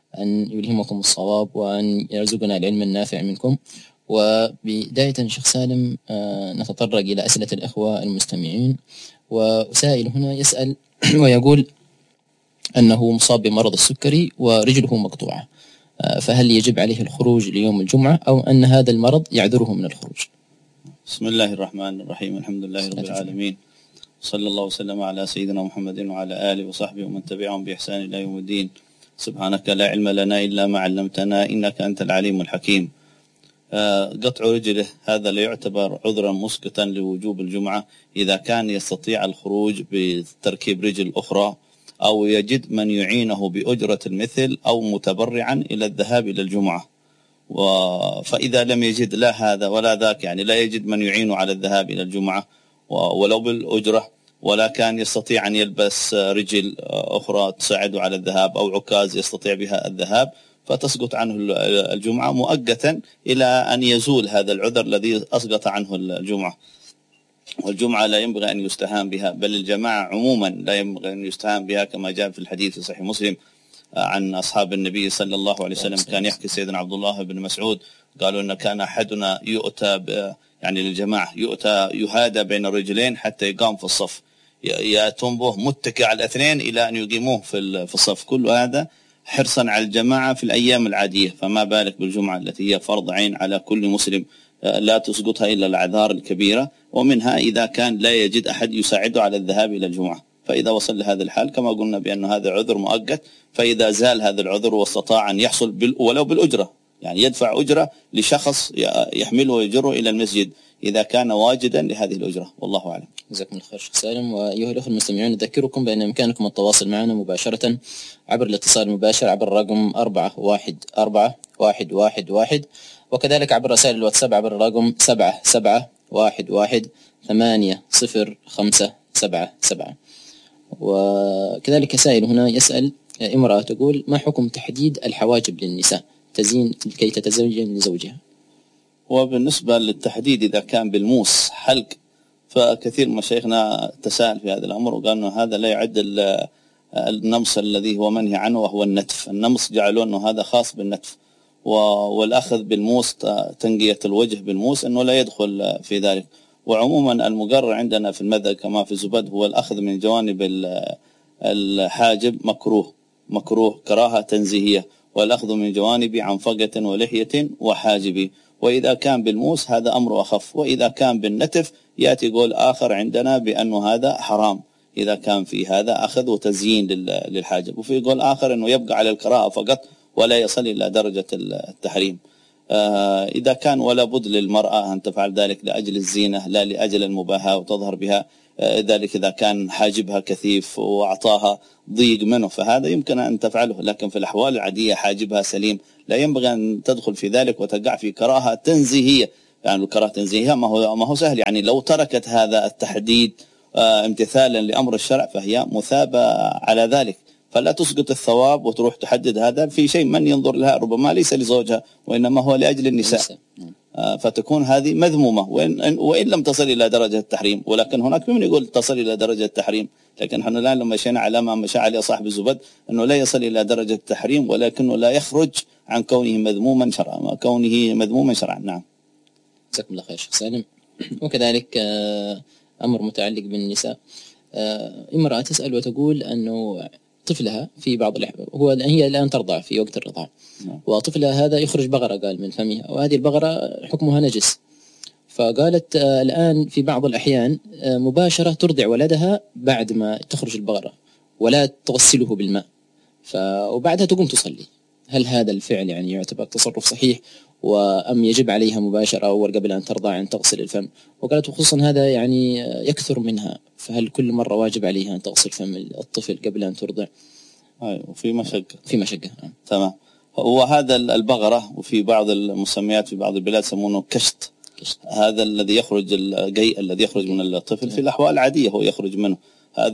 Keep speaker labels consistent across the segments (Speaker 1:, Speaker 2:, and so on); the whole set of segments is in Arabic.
Speaker 1: أن يلهمكم الصواب وأن يرزقنا العلم النافع منكم. وبداية شيخ سالم نتطرق إلى أسئلة الأخوة المستمعين. وسائل هنا يسأل ويقول أنه مصاب بمرض السكري ورجله مقطوعة، فهل يجب عليه الخروج ليوم الجمعة أو أن هذا المرض يعذره من الخروج؟
Speaker 2: بسم الله الرحمن الرحيم، الحمد لله رب العالمين، صلى الله وسلم على سيدنا محمد وعلى آله وصحبه ومن تبعهم بإحسان إلى يوم الدين. سبحانك لا علم لنا إلا ما علمتنا إنك أنت العليم الحكيم. قطع رجله هذا لا يعتبر عذرا مسقطا لوجوب الجمعة إذا كان يستطيع الخروج بتركيب رجل أخرى أو يجد من يعينه بأجرة المثل أو متبرعا إلى الذهاب إلى الجمعة. فإذا لم يجد لا هذا ولا ذاك، يعني لا يجد من يعينه على الذهاب إلى الجمعة ولو بالأجرة، ولا كان يستطيع أن يلبس رجل أخرى تساعده على الذهاب أو عكاز يستطيع بها الذهاب، فتسقط عنه الجمعة مؤقتا إلى أن يزول هذا العذر الذي أسقط عنه الجمعة. والجمعة لا ينبغي أن يستهان بها، بل الجماعة عموما لا ينبغي أن يستهان بها، كما جاء في الحديث في صحيح مسلم عن أصحاب النبي صلى الله عليه وسلم. كان يحكي سيدنا عبد الله بن مسعود قالوا أن كان أحدنا يؤتى يعني للجماعة يؤتى يهادى بين الرجلين حتى يقام في الصف، يأتون به متكئ على الاثنين إلى أن يقيموه في الصف. كل هذا حرصا على الجماعة في الأيام العادية، فما بالك بالجمعة التي هي فرض عين على كل مسلم لا تسقطها إلا الأعذار الكبيرة، ومنها إذا كان لا يجد أحد يساعده على الذهاب إلى الجمعة. فإذا وصل لهذا الحال كما قلنا بأن هذا عذر مؤقت، فإذا زال هذا العذر واستطاع أن يحصل ولو بالأجرة، يعني يدفع أجرة لشخص يحمله ويجره إلى المسجد إذا كان واجدا لهذه الأجرة، والله أعلم.
Speaker 1: جزاكم الله خير شيخ سالم. وأيها الأخوة المستمعون، نذكركم بأن بإمكانكم التواصل معنا مباشرة عبر الاتصال المباشر عبر الرقم 414111، وكذلك عبر رسائل الواتساب عبر الرقم 7711800577. وكذلك سائل هنا يسأل امرأة تقول: ما حكم تحديد الحواجب للنساء تزين لكي تتزوج لزوجها؟
Speaker 2: وبالنسبة للتحديد إذا كان بالموس حلق، فكثير من مشايخنا تساءل في هذا الأمر وقال أنه هذا لا يعد النمص الذي هو منهي عنه وهو النتف. النمص جعلوا أنه هذا خاص بالنتف، والأخذ بالموس تنقية الوجه بالموس أنه لا يدخل في ذلك. وعموما المقرر عندنا في المذهب كما في الزبد هو الأخذ من جوانب الحاجب مكروه كراهة تنزيهية، والأخذ من جوانب عنفقة ولحية وحاجب. وإذا كان بالموس هذا أمر أخف، وإذا كان بالنتف يأتي قول آخر عندنا بأنه هذا حرام إذا كان في هذا أخذ وتزيين للحاجب، وفي قول آخر أنه يبقى على الكراهة فقط ولا يصل إلى درجة التحريم. إذا كان ولا بد للمرأة أن تفعل ذلك لأجل الزينة لا لأجل المباهاة وتظهر بها، ذلك إذا كان حاجبها كثيف وأعطاها ضيق منه فهذا يمكن أن تفعله، لكن في الأحوال العادية حاجبها سليم، لا ينبغي أن تدخل في ذلك وتقع في كراهة تنزيهية. يعني الكراهة التنزيهية ما هو سهل، يعني لو تركت هذا التحديد امتثالا لأمر الشرع فهي مثابة على ذلك، فلا تسقط الثواب وتروح تحدد هذا في شيء من ينظر لها ربما ليس لزوجها وإنما هو لأجل النساء، فتكون هذه مذمومة وإن لم تصل إلى درجة التحريم. ولكن هناك من يقول تصل إلى درجة التحريم، لكن نحن الآن لما مشينا على ما مشى عليه صاحب الزبد أنه لا يصل إلى درجة التحريم، ولكنه لا يخرج عن كونه مذموما شرعا. نعم.
Speaker 1: جزاكم الله خير شيخ سالم. وكذلك أمر متعلق بالنساء، امرأة تسأل وتقول أنه طفلها في بعض هي الآن ترضع في وقت الرضاعة، وطفلها هذا يخرج بغرة قال من فمها، وهذه البغرة حكمها نجس، فقالت الآن في بعض الأحيان مباشرة ترضع ولدها بعد ما تخرج البغرة ولا تغسله بالماء، وبعدها تقوم تصلي. هل هذا الفعل يعني يعتبر تصرف صحيح وأم يجب عليها مباشرة أول قبل أن ترضع أن تغسل الفم؟ وقالت خصوصا هذا يعني يكثر منها، فهل كل مرة واجب عليها أن تغسل فم الطفل قبل أن ترضع؟
Speaker 2: في مشقة. تمام. هو هذا البغرة، وفي بعض المسميات في بعض البلاد يسمونه كشط. هذا الذي يخرج الجيء الذي يخرج من الطفل في الأحوال العادية هو يخرج منه، هذا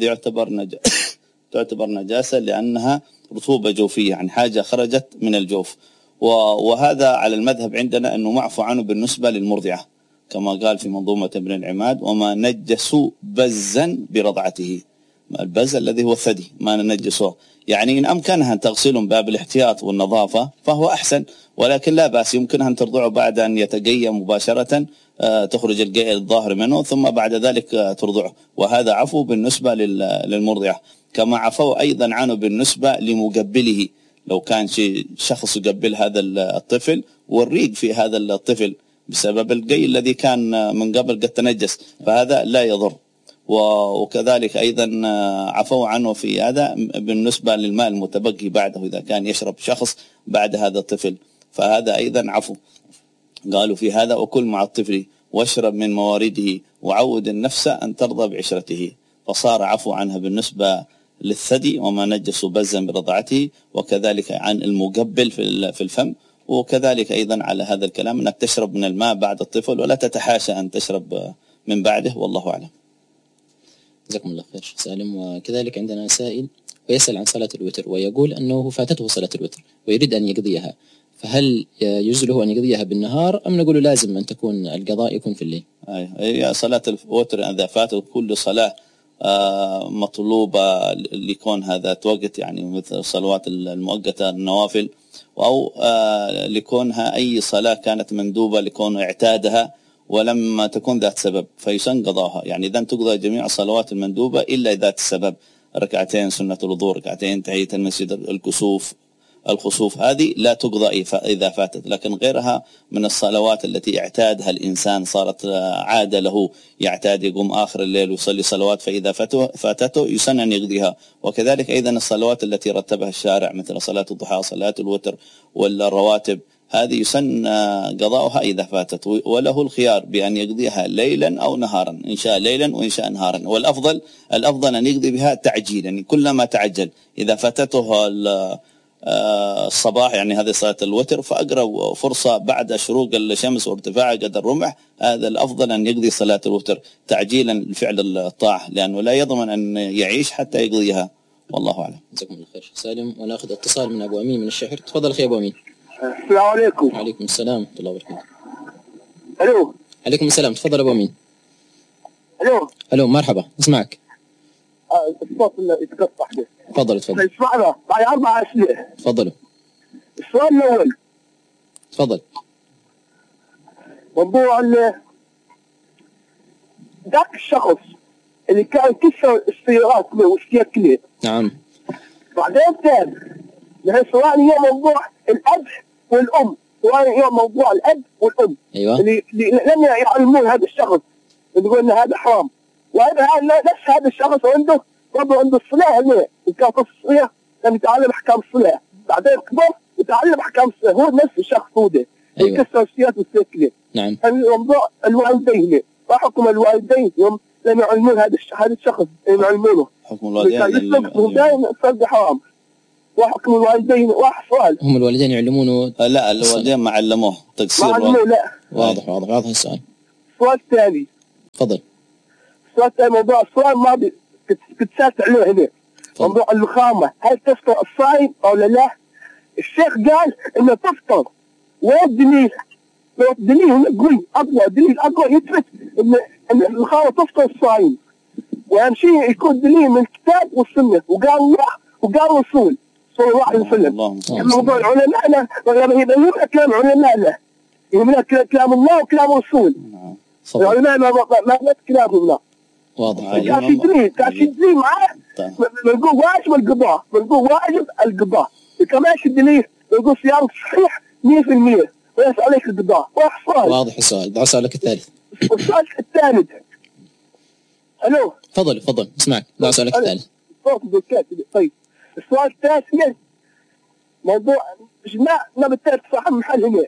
Speaker 2: تعتبر نجاسة لأنها رطوبة جوفية، يعني حاجة خرجت من الجوف. وهذا على المذهب عندنا أنه معفو عنه بالنسبة للمرضعة، كما قال في منظومة ابن العماد: وما نجسوا بزا برضعته. البز الذي هو الثدي ما ننجسه، يعني إن أمكنها أن تغسله من باب الاحتياط والنظافة فهو أحسن، ولكن لا بأس يمكنها أن ترضعه بعد أن يتقيم مباشرة، تخرج القيء الظاهر منه ثم بعد ذلك ترضعه، وهذا عفو بالنسبة للمرضعة. كما عفوا أيضا عنه بالنسبة لمقبله، لو كان شخص يقبل هذا الطفل والريق في هذا الطفل بسبب القيء الذي كان من قبل قد تنجس، فهذا لا يضر. وكذلك أيضا عفوا عنه في هذا بالنسبة للماء المتبقي بعده، إذا كان يشرب شخص بعد هذا الطفل فهذا أيضا عفو. قالوا في هذا: وكل مع الطفل واشرب من موارده وعود النفس أن ترضى بعشرته، فصار عفو عنها بالنسبة للثدي وما نجس بزا برضعته، وكذلك عن المقبل في الفم، وكذلك أيضا على هذا الكلام أنك تشرب من الماء بعد الطفل ولا تتحاشى أن تشرب من بعده، والله أعلم.
Speaker 1: جزاكم الله خير شيخ سالم. وكذلك عندنا سائل ويسأل عن صلاة الوتر، ويقول أنه فاتته صلاة الوتر ويريد أن يقضيها، فهل يجوز له أن يقضيها بالنهار أم نقول لازم أن تكون القضاء يكون في الليل؟
Speaker 2: هي صلاة الوتر إذا فاتت كل صلاة مطلوبة لكون هذا وقت، يعني مثل الصلوات المؤقتة النوافل، أو لكونها أي صلاة كانت مندوبة لكون اعتادها ولم تكون ذات سبب فيسن قضاها. يعني إذا تقضى جميع الصلوات المندوبة إلا ذات السبب، ركعتين سنة الوضوء، ركعتين تحية المسجد، الخسوف هذه لا تقضى إذا فاتت، لكن غيرها من الصلوات التي اعتادها الإنسان صارت عادة له، يعتاد يقوم آخر الليل ويصلي صلوات، فإذا فاتته يسن أن يقضيها. وكذلك أيضا الصلوات التي رتبها الشارع مثل صلاة الضحى، صلاة الوتر والرواتب، هذه يسن قضاؤها إذا فاتت، وله الخيار بأن يقضيها ليلا أو نهارا، إن شاء ليلا وإن شاء نهارا. والأفضل أن يقضي بها تعجيلا، يعني كلما تعجل. إذا فاتته الصباح، يعني هذه صلاة الوتر، فأقرب فرصة بعد شروق الشمس وارتفاع قدر الرمح، هذا الأفضل أن يقضي صلاة الوتر تعجيلا لفعل الطاعة، لأنه لا يضمن أن يعيش حتى يقضيها، والله أعلم.
Speaker 1: جزاكم الله خير سالم. ونأخذ اتصال من أبو أمين من الشحر. تفضل أخي أبو أمين.
Speaker 3: السلام عليكم.
Speaker 1: وعليكم السلام ورحمة الله وبركاته.
Speaker 3: ألو.
Speaker 1: عليكم السلام. تفضل أبو أمين.
Speaker 3: ألو
Speaker 1: مرحبا، اسمعك.
Speaker 3: الصوت اللي يتقطع ده.
Speaker 1: تفضل.
Speaker 3: اسمعنا بعد 4 أسئلة.
Speaker 1: تفضلوا.
Speaker 3: السؤال الأول.
Speaker 1: تفضل.
Speaker 3: موضوع ذاك الشخص اللي كان كسر السيارات واستيقظ.
Speaker 1: نعم.
Speaker 3: بعدين ثاني سواء هي موضوع الأب والأم، سواء هي موضوع الأب والأم.
Speaker 1: أيوة.
Speaker 3: اللي لم يعلمون هذا الشخص، يقول إن هذا حرام، وهذا نفس هذا الشخص عنده الصلاة هنا، وكان في الصلاة لم يتعلم أحكام الصلاة، بعدين كبر وتعلم أحكام الصلاة، هو نفس الشخص هو ده.
Speaker 1: أيوة.
Speaker 3: يكسر السيارات والسيكلات.
Speaker 1: نعم.
Speaker 3: موضوع الوالدين، ما حكم الوالدين يوم لم يعلمون هذا الشخص، لم يعلمونه.
Speaker 2: حكم الوالدين
Speaker 3: دائما صدق حرام. وحكم الوالدين سؤال.
Speaker 1: هم الوالدين يعلمونه؟
Speaker 2: لا، الوالدين ما علموه تقصير.
Speaker 3: ما علموه. لا.
Speaker 1: واضح السؤال.
Speaker 3: السؤال الثاني.
Speaker 1: تفضل.
Speaker 3: السؤال الثاني موضوع السؤال الماضي كنت سألت عليه هنا. موضوع النخامة، هل تفطر الصائم أو لا؟ الشيخ قال إنه تفطر، والدليل قوي أقوى، دليل أقوى يثبت إن النخامة تفطر الصائم، وأهم شيء يكون دليل من الكتاب والسنة، وقال الرسول صلى الله عليه وسلم. موضوع علماءنا يهمنا كلام علماءنا، يهمنا كلام الله وكلام الرسول. العلماء ما كلامهم لا.
Speaker 1: واضح.
Speaker 3: كان في دليل معاه، بنقول واجب القضاء، كمان في دليل بنقول صيام صحيح 100%، ويسأل عليك القضاء.
Speaker 1: واضح السؤال. دعوا سؤالك الثالث.
Speaker 3: السؤال الثالث. ألو.
Speaker 1: تفضل اسمعك. دعوا سؤالك الثالث.
Speaker 3: طيب السؤال الثالث موضوع ما بالتالي صاحب محل هنا.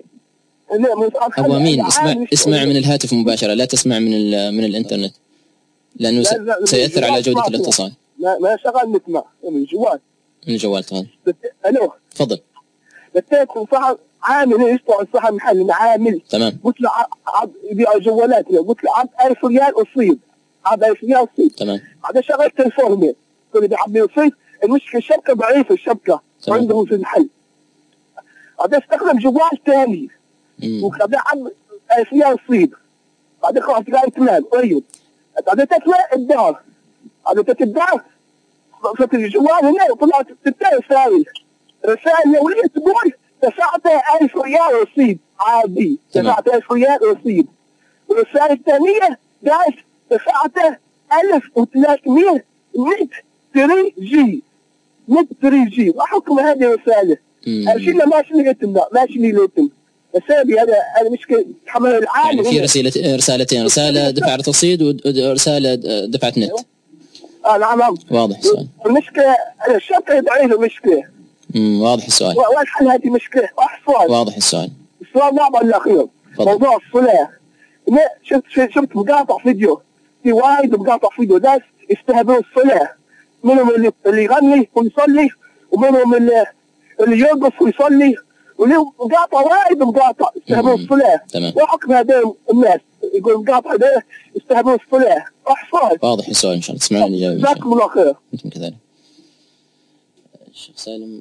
Speaker 1: أبو أمين اسمع من الهاتف مباشرة، لا تسمع من الإنترنت، لأنه سيأثر على جودة الاتصال.
Speaker 3: ما شغال نسمع من الجوال.
Speaker 1: تفضل.
Speaker 3: ألو.
Speaker 1: تفضل.
Speaker 3: بالتالي صاحب عامل يشتغل صاحب محل عامل.
Speaker 1: تمام.
Speaker 3: قلت له يبيع جوالات، قلت له عب 1000 ريال أصيب، عب 1000 ريال أصيب.
Speaker 1: تمام.
Speaker 3: بعدين شغلت تلفون هنا، قلت له بيعب يصيب، المشكلة الشبكة ضعيفة، الشبكة عنده في المحل. بعدين استخدم جوال ثاني، وبعدين عب 1000 ريال أصيب. بعدين خلاص قال تمام طيب. بعدين تطلع الدار، بعدين الدار في الجوال هنا طلعت 6 رسائل. رسالة وليه تقول دفعت 1000 ريال رصيد عادي، دفعت 1000 ريال رصيد. والرسالة الثانية قالت دفعت 1300 نت 3G، نت 3G. ما حكم هذه الرسالة؟ الشيء اللي ماشي ليتم، ماشي ليتم. السبب هذا مشكلة تحمل العالم.
Speaker 1: يعني في رسالتين، رسالة دفعت رصيد ورسالة دفعت نت.
Speaker 3: نعم.
Speaker 1: واضح السؤال.
Speaker 3: المشكلة الشرطة يدعي المشكلة.
Speaker 1: واضح السؤال.
Speaker 3: والحل هذه مشكلة.
Speaker 1: واضح السؤال.
Speaker 3: السؤال واضح الأخير. موضوع الصلاة. شفت مقاطع فيديو، في وايد مقاطع فيديو ناس يستهبلوا الصلاة، منهم اللي يغني ويصلي، ومنهم اللي يرقص ويصلي، ولهم مقاطع وايد مقاطع يستهبلوا الصلاة. وحكم هذول الناس يقول مقاطع هذول يستهبلوا الصلاة. صار
Speaker 1: واضح السؤال إن شاء الله تسمعون الإجابة.
Speaker 3: جزاكم الله خير.
Speaker 1: أنتم كذلك. الشيخ سالم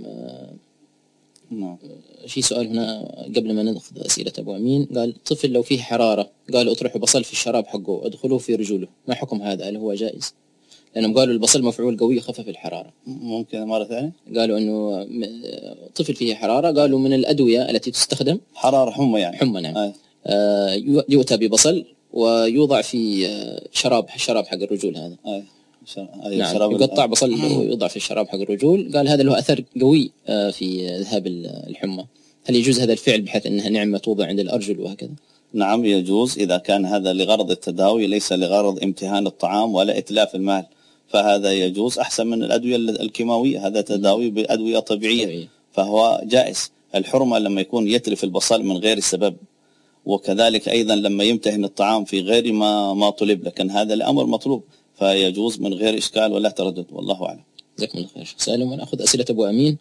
Speaker 1: في سؤال هنا قبل ما ندخل أسئلة أبو أمين. قال طفل لو فيه حرارة قالوا اطرحوا بصل في الشراب حقه ادخلوه في رجوله، ما حكم هذا؟ هل هو جائز؟ لأنهم قالوا البصل مفعول قوي يخفف الحرارة.
Speaker 2: ممكن مرة ثانية؟
Speaker 1: قالوا أنه طفل فيه حرارة، قالوا من الأدوية التي تستخدم
Speaker 2: حرارة حمى يعني
Speaker 1: حمى نعم. يؤتى ببصل ويوضع في الشراب حق الرجول هذا. نعم يقطع بصل ويوضع في الشراب حق الرجول. قال هذا له أثر قوي في ذهاب الحمى. هل يجوز هذا الفعل بحيث أنها نعمة توضع عند الأرجل وهكذا؟
Speaker 2: نعم يجوز إذا كان هذا لغرض التداوي ليس لغرض امتهان الطعام ولا إتلاف المال، فهذا يجوز أحسن من الأدوية الكيماوية. هذا تداوي بأدوية طبيعية فهو جائز. الحرمة لما يكون يتلف البصل من غير السبب، وكذلك أيضا لما يمتهن الطعام في غير ما طلب، لكن هذا الأمر مطلوب فيجوز من غير إشكال ولا تردد، والله أعلم.
Speaker 1: جزاكم الله خير شيخ سالم. ونأخذ أسئلة أبو أمين،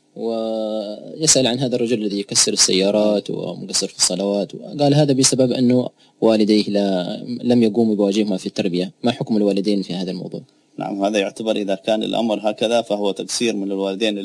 Speaker 1: ويسأل عن هذا الرجل الذي يكسر السيارات ومقصر في الصلوات، وقال هذا بسبب أنه والديه لم يقوموا بواجبهما في التربية. ما حكم الوالدين في هذا الموضوع؟
Speaker 2: نعم هذا يعتبر إذا كان الأمر هكذا فهو تقصير من الوالدين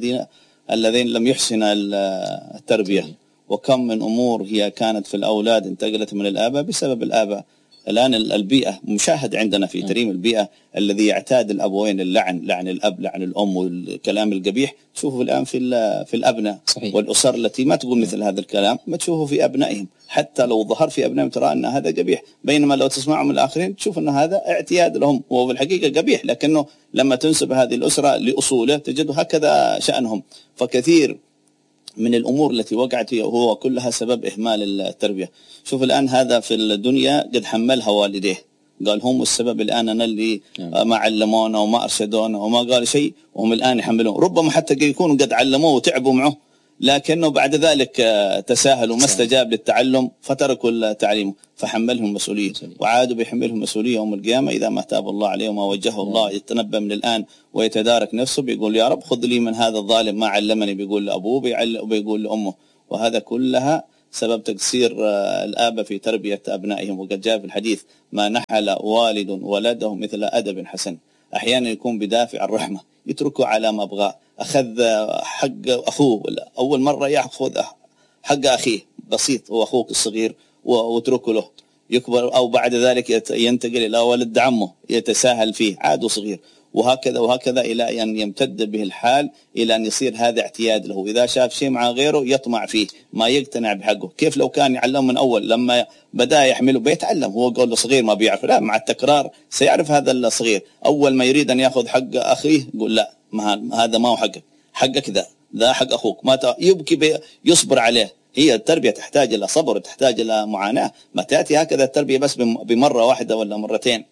Speaker 2: الذين لم يحسن التربية. وكم من أمور هي كانت في الأولاد انتقلت من الآباء بسبب الآباء. الآن البيئة مشاهد عندنا في تريم البيئة الذي يعتاد الأبوين اللعن، لعن الأب لعن الأم والكلام القبيح، تشوفه الآن في الأبناء. صحيح. والأسر التي ما تقول مثل هذا الكلام ما تشوفه في أبنائهم، حتى لو ظهر في أبنائهم ترى أن هذا قبيح، بينما لو تسمعه من الآخرين تشوف أن هذا اعتياد لهم وهو في الحقيقة قبيح، لكنه لما تنسب هذه الأسرة لأصوله تجد هكذا شأنهم. فكثير من الأمور التي وقعت هو كلها سبب إهمال التربية. شوف الآن هذا في الدنيا قد حملها والديه، قال هم السبب الآن أنا اللي ما علمونا وما أرشدونا وما قال شيء، وهم الآن يحملون. ربما حتى يكونوا قد علموه وتعبوا معه، لكنه بعد ذلك تساهلوا ما استجاب للتعلم فتركوا التعليم فحملهم مسؤولية، وعادوا بيحملهم مسؤولية يوم القيامة إذا ما تاب الله عليه وما وجهه الله. يتنبأ من الآن ويتدارك نفسه، بيقول يا رب خذ لي من هذا الظالم ما علمني، بيقول لأبوه وبيقول لأمه. وهذا كلها سبب تقصير الآباء في تربية أبنائهم. وقد جاء في الحديث ما نحل والد ولده مثل أدب حسن. أحيانا يكون بدافع الرحمة يتركه على ما أبغاه، أخذ حق أخوه أول مرة يأخذ حق أخيه بسيط وأخوك الصغير واتركه له، يكبر أو بعد ذلك ينتقل إلى ولد عمه يتساهل فيه عاد صغير، وهكذا إلى أن يمتد به الحال إلى أن يصير هذا اعتياد له. إذا شاف شيء مع غيره يطمع فيه ما يقتنع بحقه. كيف لو كان يعلم من أول لما بدأ يحمله بيتعلم، هو قول له صغير ما بيعرف، لا مع التكرار سيعرف هذا الصغير. أول ما يريد أن يأخذ حق أخيه يقول لا هذا ما هو حقك ذا حق أخوك، ما يبكي يصبر عليه. هي التربية تحتاج إلى صبر، تحتاج إلى معاناة، ما تأتي هكذا التربية بس بمرة واحدة ولا مرتين.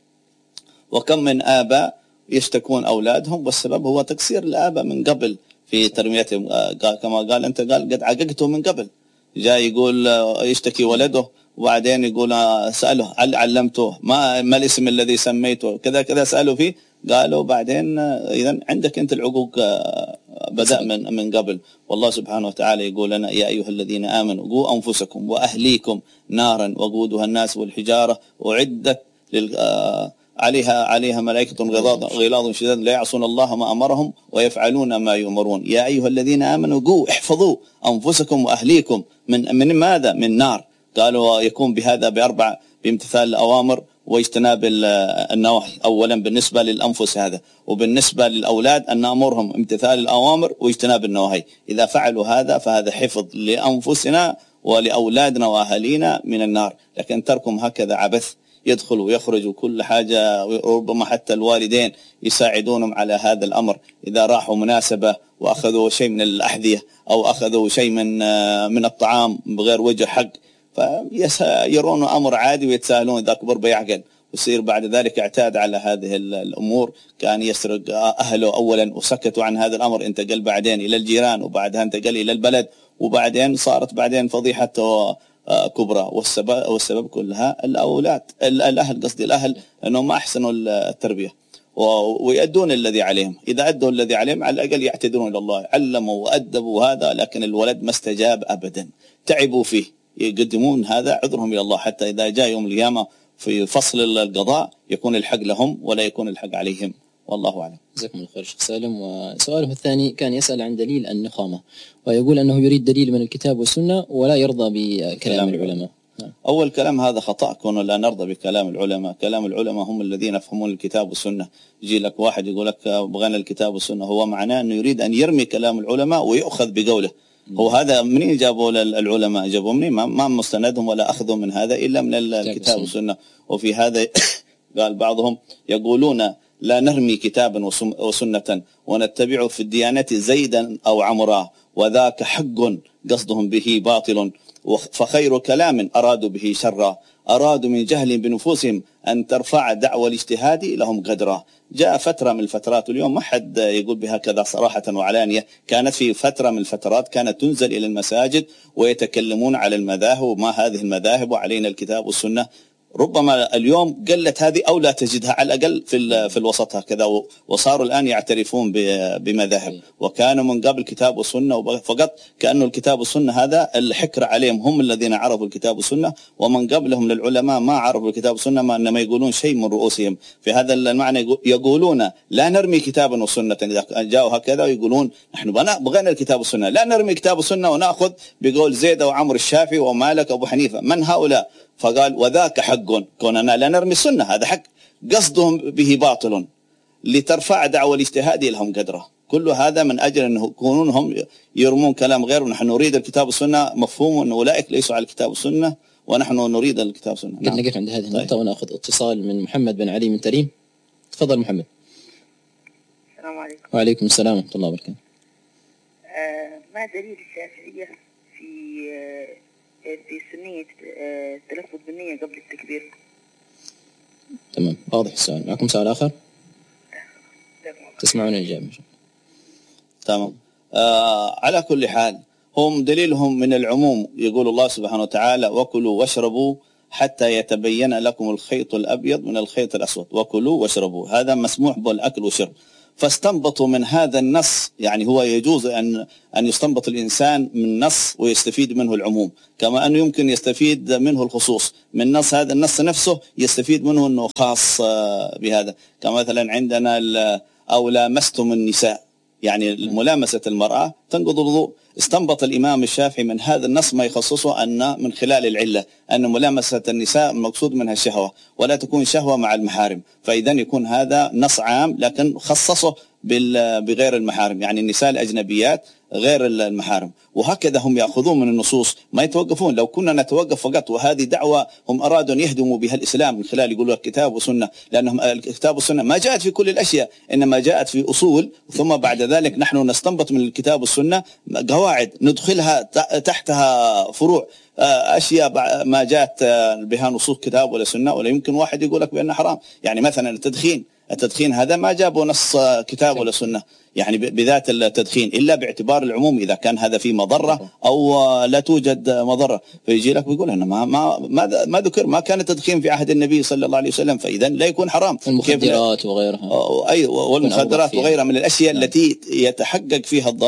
Speaker 2: وكم من آباء يشتكون أولادهم والسبب هو تقصير الآباء من قبل في تربيتهم. كما قال أنت قد عققته من قبل. جاء يقول يشتكي ولده وبعدين يقول سأله هل علمته ما الاسم الذي سميته كذا سأله فيه، قالوا بعدين إذن عندك أنت العقوق بدأ من قبل. والله سبحانه وتعالى يقول لنا يا أيها الذين آمنوا قوا أنفسكم وأهليكم نارا وقودها الناس والحجارة أعدت عليها ملائكة غلاظ شداد لا يعصون الله ما أمرهم ويفعلون ما يؤمرون. يا أيها الذين آمنوا قوا احفظوا أنفسكم وأهليكم من ماذا؟ من نار. قالوا يكون بهذا بأربع بامتثال الأوامر واجتناب النواهي. أولا بالنسبة للأنفس هذا، وبالنسبة للأولاد أن نأمرهم امتثال الأوامر واجتناب النواهي. إذا فعلوا هذا فهذا حفظ لأنفسنا ولأولادنا وأهالينا من النار. لكن تركهم هكذا عبث، يدخل ويخرج وكل حاجة، وربما حتى الوالدين يساعدونهم على هذا الأمر. إذا راحوا مناسبة وأخذوا شيء من الأحذية أو أخذوا شيء من الطعام بغير وجه حق، فيرون أمر عادي ويتساهلون. إذا كبر بيعقل ويصير بعد ذلك اعتاد على هذه الأمور. كان يسرق أهله أولا وسكتوا عن هذا الأمر، انتقل بعدين إلى الجيران، وبعدها انتقل إلى البلد، وبعدين صارت بعدين فضيحة كبرى. والسبب كلها الأولاد، الأهل، قصدي الأهل، أنهم ما أحسنوا التربية ويؤدون الذي عليهم. إذا أدوا الذي عليهم على الأقل يعتذرون إلى الله، علموا وأدبوا هذا، لكن الولد ما استجاب أبدا، تعبوا فيه، يقدمون هذا عذرهم إلى الله، حتى إذا جاء يوم القيامة في فصل القضاء يكون الحق لهم ولا يكون الحق عليهم. والله أعلم.
Speaker 1: جزاكم الله خير شيخ سالم. وسؤاله الثاني كان يسأل عن دليل النخامة، ويقول أنه يريد دليل من الكتاب والسنة ولا يرضى بكلام العلماء.
Speaker 2: أول كلام هذا خطأ، كونه لا نرضى بكلام العلماء. كلام العلماء هم الذين يفهمون الكتاب والسنة. يجي لك واحد يقول لك بغينا الكتاب والسنة، هو معناه أنه يريد أن يرمي كلام العلماء ويؤخذ بقوله. هو هذا منين جابوا العلماء؟ جابوا منين؟ ما مستندهم ولا أخذوا من هذا إلا من الكتاب والسنة. وفي هذا قال بعضهم يقولون لا نرمي كتابا وسنة ونتبع في الديانة زيدا أو عمرا وذاك حق قصدهم به باطل، فخير كلام أرادوا به شرا، أرادوا من جهل بنفوسهم أن ترفع دعوى الاجتهاد لهم قدرا. جاء فترة من الفترات، اليوم ما حد يقول بهكذا صراحة وعلانية، كانت في فترة من الفترات كانت تنزل إلى المساجد ويتكلمون على المذاهب وما هذه المذاهب وعلينا الكتاب والسنة. ربما اليوم قلت هذه أو لا تجدها، على الأقل في الوسط هكذا، وصاروا الآن يعترفون بمذاهب، وكانوا من قبل كتاب والسنة فقط. كأنه الكتاب والسنة هذا الحكر عليهم، هم الذين عرفوا الكتاب والسنة، ومن قبلهم للعلماء ما عرفوا الكتاب والسنة، ما إنما يقولون شيء من رؤوسهم. في هذا المعنى يقولون لا نرمي كتابا وسنة. إذا جاءوا هكذا ويقولون نحن بغينا الكتاب والسنة، لا نرمي كتاب والسنة ونأخذ بقول زيد وعمر الشافعي ومالك أبو حنيفة، من هؤلاء؟ فقال وذاك حق، كوننا لا نرمي السنة هذا حق، قصدهم به باطل لترفع دعوى الاجتهاد لهم قدره. كل هذا من أجل أن يكونون هم يرمون كلام غير. ونحن نريد الكتاب والسنة، مفهوم أن أولئك ليسوا على الكتاب والسنة ونحن نريد الكتاب والسنة.
Speaker 1: نعم. نقف عند هذه النقطة ونأخذ اتصال من محمد بن علي من تريم. تفضل محمد.
Speaker 4: السلام عليكم.
Speaker 1: وعليكم السلام ورحمة الله وبركاته.
Speaker 4: ما دليل الشافعية في سنية التلفظ بالنية قبل التكبير؟
Speaker 1: تمام، واضح السؤال. معكم سؤال آخر؟ تسمعون الإجابة.
Speaker 2: تمام. على كل حال هم دليلهم من العموم. يقول الله سبحانه وتعالى وكلوا واشربوا حتى يتبين لكم الخيط الأبيض من الخيط الأسود، وكلوا واشربوا، هذا مسموح بالأكل والشرب. فاستنبطوا من هذا النص، يعني هو يجوز أن يستنبط الإنسان من نص ويستفيد منه العموم، كما أنه يمكن يستفيد منه الخصوص. من نص هذا النص نفسه يستفيد منه أنه خاص بهذا. كما مثلا عندنا أو لامستم النساء، يعني ملامسة المرأة تنقض الوضوء. استنبط الإمام الشافعي من هذا النص ما يخصصه أن من خلال العلة أن ملامسة النساء المقصود منها الشهوة، ولا تكون شهوة مع المحارم. فإذا يكون هذا نص عام لكن خصصه بغير المحارم، يعني النساء الأجنبيات غير المحارم. وهكذا هم يأخذون من النصوص، ما يتوقفون. لو كنا نتوقف فقط، وهذه دعوة هم أرادوا أن يهدموا بها الإسلام من خلال يقولوا الكتاب والسنة، لأنهم الكتاب والسنة ما جاءت في كل الأشياء، إنما جاءت في أصول، ثم بعد ذلك نحن نستنبط من الكتاب والسنة قواعد ندخلها تحتها فروع، أشياء ما جاءت بها نصوص كتاب ولا سنة، ولا يمكن واحد يقول لك بأنه حرام. يعني مثلا التدخين هذا ما جابوا نص كتاب ولا سنة، يعني بذات التدخين، إلا باعتبار العموم إذا كان هذا فيه مضرة أو لا توجد مضرة. فيجي لك ويقول أنا ما ذكر، ما كان التدخين في عهد النبي صلى الله عليه وسلم، فإذا لا يكون حرام.
Speaker 1: المخدرات وغيرها،
Speaker 2: أيوة، والمخدرات وغيرها من الأشياء التي يتحقق فيها الضرر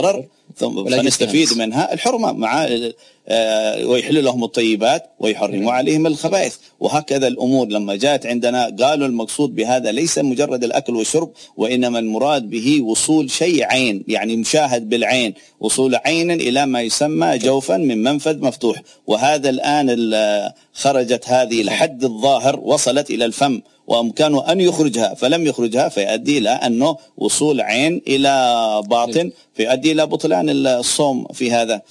Speaker 2: فنستفيد منها الحرمة مع ويحل لهم الطيبات ويحرم عليهم الخبائث. وهكذا الأمور لما جاءت عندنا قالوا المقصود بهذا ليس مجرد الأكل والشرب، وإنما المراد به وصول شيء عين، يعني مشاهد بالعين، وصول عين إلى ما يسمى جوفا من منفذ مفتوح. وهذا الآن خرجت هذه الحد الظاهر وصلت إلى الفم، وأمكانه أن يخرجها فلم يخرجها، فيؤدي إلى أنه وصول عين إلى باطن، فيؤدي إلى بطلان الصوم في هذا.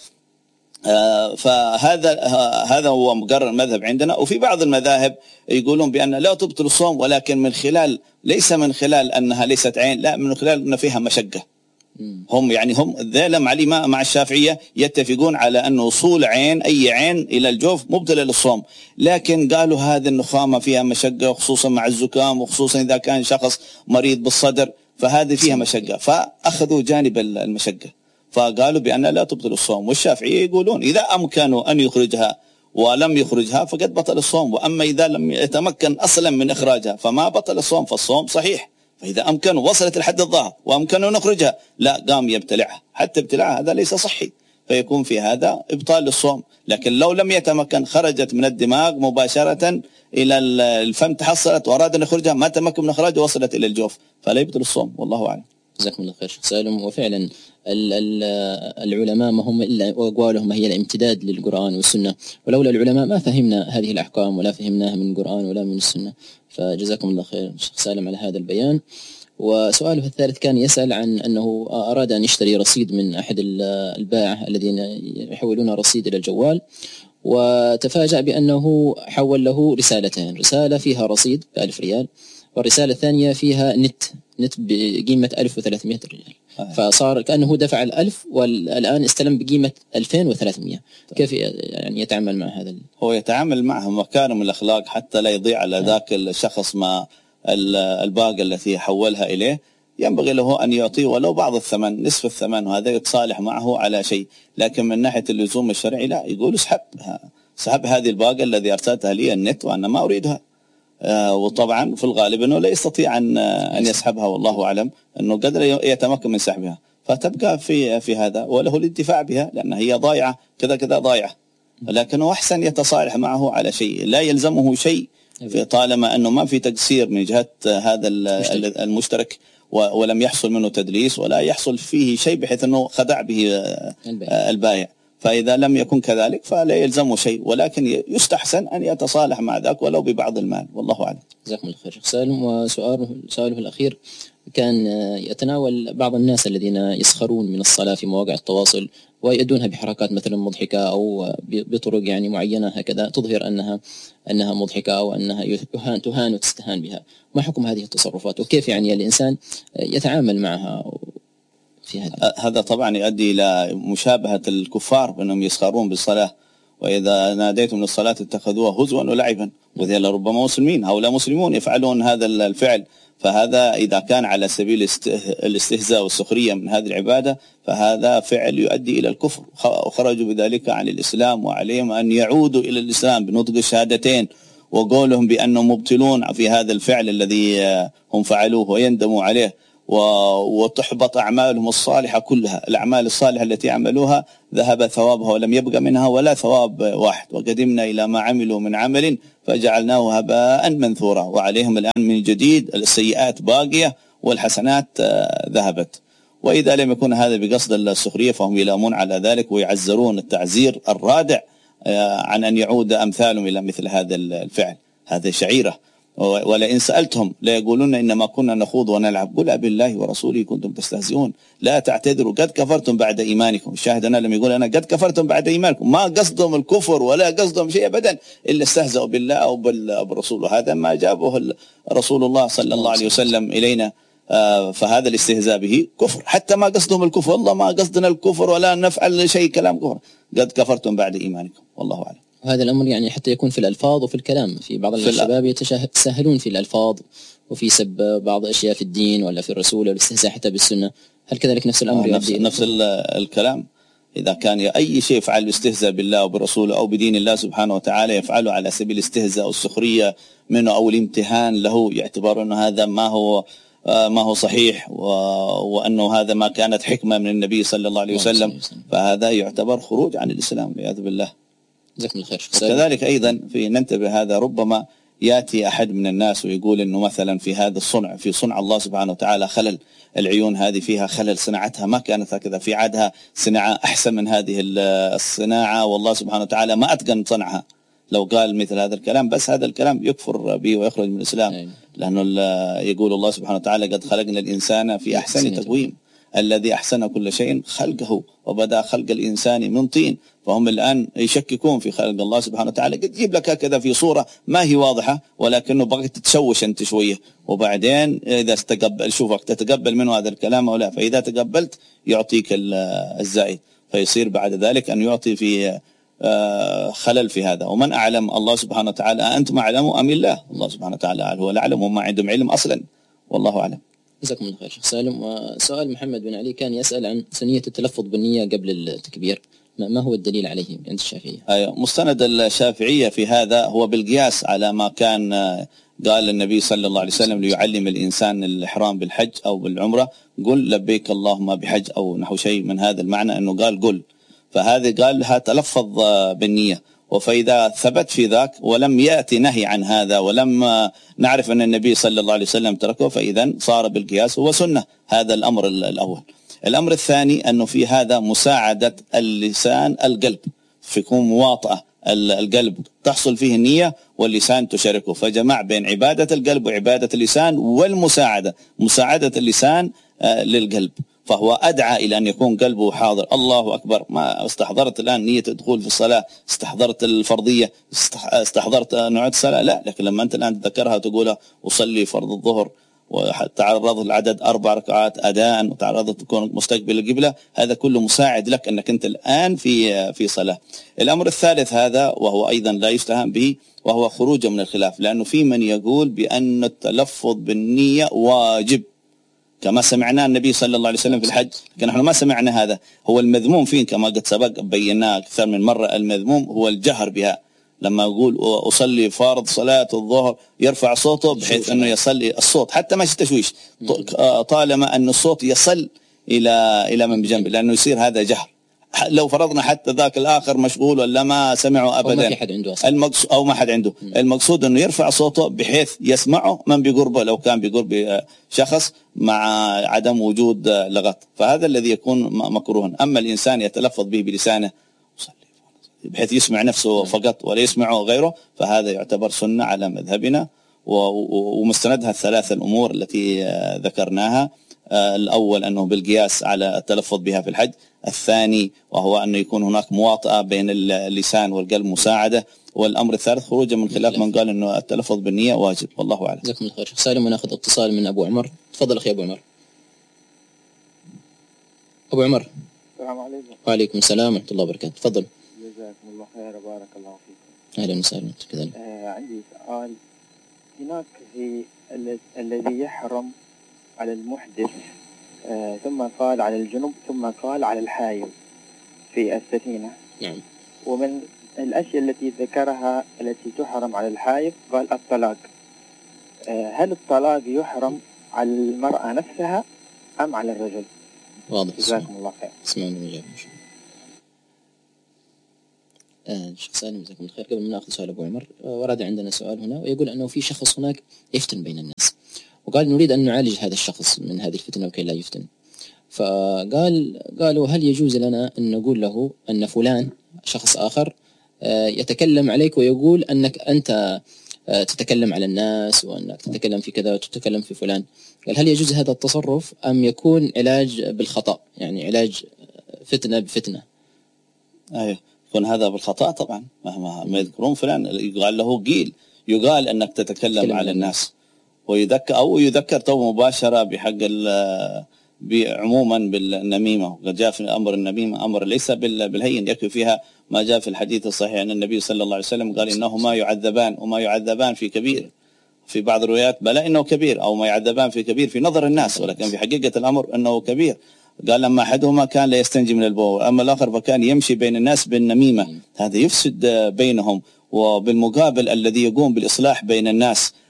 Speaker 2: فهذا هو مقرر المذهب عندنا. وفي بعض المذاهب يقولون بأن لا تبطل الصوم، ولكن من خلال ليس من خلال أنها ليست عين، لا، من خلال أن فيها مشقة. هم ذيلم علي مع الشافعية يتفقون على أن وصول عين أي عين إلى الجوف مبطل للصوم، لكن قالوا هذه النخامة فيها مشقة، خصوصا مع الزكام، وخصوصا إذا كان شخص مريض بالصدر، فهذه فيها مشقة، فأخذوا جانب المشقة، فقالوا بأن لا تبطل الصوم. والشافعية يقولون إذا أمكنوا أن يخرجها ولم يخرجها فقد بطل الصوم، وأما إذا لم يتمكن أصلا من إخراجها فما بطل الصوم، فالصوم صحيح. فإذا أمكنوا وصلت الحد الظاهر وأمكنوا نخرجها، لا، قام يبتلعها، حتى ابتلاعها هذا ليس صحي، فيكون في هذا إبطال للصوم. لكن لو لم يتمكن خرجت من الدماغ مباشرة إلى الفم، تحصلت وأراد أن يخرجها ما تمكن من إخراجها وصلت إلى الجوف، فلا يبطل الصوم، والله أعلم.
Speaker 1: جزاكم الله خير شيخ سالم. وفعلا العلماء ما هم إلا أقوالهم هي الامتداد للقرآن والسنة، ولولا العلماء ما فهمنا هذه الأحكام ولا فهمناها من القرآن ولا من السنة. فجزاكم الله خير شيخ سالم على هذا البيان. وسؤاله الثالث كان يسأل عن أنه أراد أن يشتري رصيد من أحد البائعة الذين يحولون رصيد إلى الجوال، وتفاجأ بأنه حول له رسالتين، رسالة فيها رصيد ب1000 ريال، والرسالة الثانية فيها نت بقيمة 1300 ريال. فصار كأنه دفع 1000 والآن استلم بقيمة 2300. كيف يعني يتعامل مع هذا؟
Speaker 2: هو يتعامل معه مكارم الأخلاق حتى لا يضيع على ذاك الشخص ما الباقة التي حولها إليه. ينبغي له أن يعطيه ولو بعض الثمن، نصف الثمن، وهذا يتصالح معه على شيء. لكن من ناحية اللزوم الشرعي لا، يقول اسحب هذه الباقة الذي أرسلتها لي النت وأنا ما أريدها. وطبعا في الغالب أنه لا يستطيع أن يسحبها، والله أعلم أنه قدر يتمكن من سحبها، فتبقى في هذا، وله الانتفاع بها لأنها هي ضايعة كذا ضايعة. لكنه أحسن يتصالح معه على شيء لا يلزمه شيء، طالما أنه ما في تقصير من جهة هذا المشترك، ولم يحصل منه تدليس ولا يحصل فيه شيء بحيث أنه خدع به البائع. فإذا لم يكن كذلك فلا يلزمه شيء، ولكن يستحسن أن يتصالح مع ذاك ولو ببعض المال، والله أعلم.
Speaker 1: جزاكم الله خير شيخ سالم. وسؤاله الأخير كان يتناول بعض الناس الذين يسخرون من الصلاة في مواقع التواصل ويؤدونها بحركات مثلا مضحكة أو بطرق يعني معينة هكذا تظهر أنها مضحكة أو أنها تهان وتستهان بها. ما حكم هذه التصرفات وكيف يعني الإنسان يتعامل معها في
Speaker 2: هذا طبعا يؤدي إلى مشابهة الكفار بأنهم يسخرون بالصلاة، وإذا ناديتم من الصلاة اتخذوها هزوا ولعبا، وذي لربما مسلمين هؤلاء مسلمون يفعلون هذا الفعل. فهذا إذا كان على سبيل الاستهزاء والسخرية من هذه العبادة فهذا فعل يؤدي إلى الكفر، وخرجوا بذلك عن الإسلام، وعليهم أن يعودوا إلى الإسلام بنطق الشهادتين وقولهم بأنهم مبتلون في هذا الفعل الذي هم فعلوه ويندموا عليه، وتحبط أعمالهم الصالحة كلها. الأعمال الصالحة التي عملوها ذهب ثوابها ولم يبقى منها ولا ثواب واحد، وقدمنا إلى ما عملوا من عمل فجعلناه هباء منثورا. وعليهم الآن من جديد السيئات باقية والحسنات ذهبت. وإذا لم يكن هذا بقصد السخرية فهم يلامون على ذلك ويعزرون التعزير الرادع عن أن يعود أمثالهم إلى مثل هذا الفعل. هذا شعيرة، ولئن سألتهم لا يقولون إنما كنا نخوض ونلعب، قل بالله ورسوله كنتم تستهزئون لا تعتذروا قد كفرتم بعد إيمانكم. الشاهد أنا لم يقول أنا قد كفرتم بعد إيمانكم، ما قصدهم الكفر ولا قصدهم شيء أبدا، إلا استهزأوا بالله أو بالرسول، وهذا ما جابه رسول الله صلى الله عليه وسلم إلينا. فهذا الاستهزاء به كفر، حتى ما قصدهم الكفر، والله ما قصدنا الكفر ولا نفعل شيء كلام كفر، قد كفرتم بعد إيمانكم، والله أعلم.
Speaker 1: هذا الأمر يعني حتى يكون في الألفاظ وفي الكلام، في بعض الشباب يتساهلون في الألفاظ وفي سب بعض الأشياء في الدين ولا في الرسول والاستهزاء حتى بالسنة. هل كذلك نفس الأمر؟
Speaker 2: نفس الكلام. إذا كان أي شيء يفعل الاستهزاء بالله وبالرسول أو بدين الله سبحانه وتعالى يفعله على سبيل الاستهزاء والسخرية منه أو الامتهان له، يعتبر أنه هذا ما هو ما هو صحيح وأنه هذا ما كانت حكمة من النبي صلى الله عليه وسلم، فهذا يعتبر خروج عن الإسلام والعياذ بالله.
Speaker 1: جزاكم الله خير.
Speaker 2: كذلك أيضا في ننتبه، هذا ربما يأتي أحد من الناس ويقول أنه مثلا في هذا الصنع، في صنع الله سبحانه وتعالى خلل، العيون هذه فيها خلل، صناعتها ما كانت هكذا، في عادها صناعة أحسن من هذه الصناعة، والله سبحانه وتعالى ما أتقن صنعها. لو قال مثل هذا الكلام، بس هذا الكلام يكفر به ويخرج من الإسلام، لأنه يقول الله سبحانه وتعالى قد خلقنا الإنسان في أحسن تقويم، الذي أحسن كل شيء خلقه وبدأ خلق الإنسان من طين. فهم الآن يشككون في خلق الله سبحانه وتعالى، قد يجيب لك كذا في صورة ما هي واضحة، ولكنه بغيت تتشوش أنت شوية، وبعدين إذا استقبل شوفك تتقبل منه هذا الكلام أو لا، فإذا تقبلت يعطيك الزائد، فيصير بعد ذلك أن يعطي في خلل في هذا. ومن أعلم الله سبحانه وتعالى، أنتم أعلموا أم الله؟ الله سبحانه وتعالى هو الأعلم، وما عندهم علم أصلا، والله أعلم.
Speaker 1: جزاكم الله خير شيخ سالم. وسؤال محمد بن علي كان يسأل عن سنية التلفظ بالنية قبل التكبير، ما هو الدليل عليه عند الشافعية؟
Speaker 2: مستند الشافعية في هذا هو بالقياس على ما كان قال النبي صلى الله عليه وسلم ليعلم الإنسان الإحرام بالحج أو بالعمرة، قل لبيك اللهم بحج، أو نحو شيء من هذا المعنى، أنه قل، فهذه قال لها تلفظ بالنية. وفإذا ثبت في ذاك ولم يأتي نهي عن هذا، ولم نعرف أن النبي صلى الله عليه وسلم تركه، فإذا صار بالقياس هو سنة. هذا الأمر الأول. الأمر الثاني أنه في هذا مساعدة اللسان القلب، فيكون مواطأة القلب تحصل فيه النية واللسان تشاركه، فجمع بين عبادة القلب وعبادة اللسان، والمساعدة مساعدة اللسان للقلب، فهو أدعى إلى أن يكون قلبه حاضر. الله أكبر، ما استحضرت الآن نية الدخول في الصلاة، استحضرت الفرضية، استحضرت نوعية الصلاة، لا، لكن لما أنت الآن تذكرها وتقولها أصلي فرض الظهر، وتعرض العدد 4 ركعات أداء، وتعرض تكون مستقبل القبلة، هذا كله مساعد لك أنك أنت الآن في صلاة. الأمر الثالث هذا، وهو أيضا لا يستهان به، وهو خروج من الخلاف، لأنه في من يقول بأن التلفظ بالنية واجب كما سمعنا النبي صلى الله عليه وسلم في الحج، لكن نحن ما سمعنا هذا. هو المذموم فيه كما قد سبق بيناه أكثر من مرة، المذموم هو الجهر بها، لما يقول أصلي فرض صلاة الظهر يرفع صوته بحيث أنه يصل الصوت، حتى ما تشويش، طالما أن الصوت يصل إلى من بجنبه، لأنه يصير هذا جهر. لو فرضنا حتى ذاك الآخر مشغول ولا ما سمعه أبدا،
Speaker 1: أو ما في حد عنده أصلا،
Speaker 2: أو ما حد عنده، المقصود أنه يرفع صوته بحيث يسمعه من بقربه، لو كان بقرب شخص، مع عدم وجود لغط، فهذا الذي يكون مكروها. أما الإنسان يتلفظ به بلسانه بحيث يسمع نفسه فقط ولا يسمعه غيره، فهذا يعتبر سنة على مذهبنا، ومستندها الثلاث الأمور التي ذكرناها. الأول أنه بالقياس على التلفظ بها في الحج، الثاني وهو أنه يكون هناك مواطأة بين اللسان والقلب مساعدة، والأمر الثالث خروجا من خلاف من قال أنه التلفظ بالنية واجب، والله أعلم.
Speaker 1: جزاكم الله خير شيخ سالم. وناخذ اتصال من أبو عمر. تفضل أخي أبو عمر. أبو عمر.
Speaker 5: السلام عليكم.
Speaker 1: وعليكم السلام ورحمة الله وبركاته. تفضل.
Speaker 5: جزاكم الله خير، بارك الله فيكم.
Speaker 1: أهلا وسهلا كذلك.
Speaker 5: عندي سؤال. هناك في الذي يحرم على المحدث ثم قال على الجنوب ثم قال على الحائض في السفينة.
Speaker 1: نعم.
Speaker 5: ومن الأشياء التي ذكرها التي تحرم على الحائض قال الطلاق. هل الطلاق يحرم على المرأة نفسها أم على الرجل؟
Speaker 1: واضح.
Speaker 5: جزاكم الله خير.
Speaker 1: اسمعنا الإجابة. شيخ سالم جزاكم الله خير. قبل ما ناخذ سؤال أبو عمر، ورد عندنا سؤال هنا ويقول أنه في شخص هناك يفتن بين الناس، وقال نريد أن نعالج هذا الشخص من هذه الفتنة وكي لا يفتن. قالوا هل يجوز لنا أن نقول له أن فلان شخص آخر يتكلم عليك ويقول أنك أنت تتكلم على الناس، وأنك تتكلم في كذا وتتكلم في فلان؟ قال هل يجوز هذا التصرف أم يكون علاج بالخطأ، يعني علاج فتنة بفتنة؟
Speaker 2: أيه، يكون هذا بالخطأ طبعا، ما يذكرون فلان يقال له يقال أنك تتكلم على الناس، ويذكر أو يذكر تو مباشرة بحق عموما بالنميمة. وقد جاء في أمر النميمة أمر ليس بالهين، يكفي فيها ما جاء في الحديث الصحيح أن النبي صلى الله عليه وسلم قال إنهما يعذبان، وما يعذبان في كبير، في بعض الروايات بلا إنه كبير، أو ما يعذبان في كبير في نظر الناس، ولكن في حقيقة الأمر أنه كبير. قال لما أحدهما كان لا يستنجي من البول، أما الآخر فكان يمشي بين الناس بالنميمة، هذا يفسد بينهم. وبالمقابل الذي يقوم بالإصلاح بين الناس